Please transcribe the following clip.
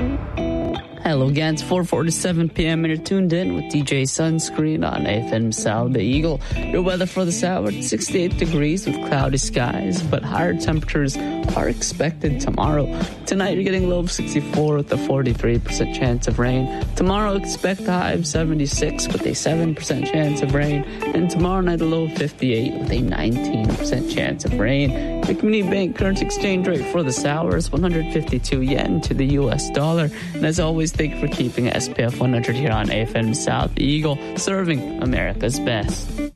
Hello again, it's 4:47 p.m. and you're tuned in with DJ Sunscreen on FM South the Eagle. Your weather for this hour, 68 degrees with cloudy skies, but higher temperatures are expected tomorrow. Tonight you're getting a low of 64 with a 43% chance of rain. Tomorrow expect a high of 76 with a 7% chance of rain. And tomorrow night a low of 58 with a 19% chance of rain. The Community Bank current exchange rate for this hour is 152 yen to the US dollar. And as always, thank you for keeping SPF 100 here on AFM South the Eagle, serving America's best.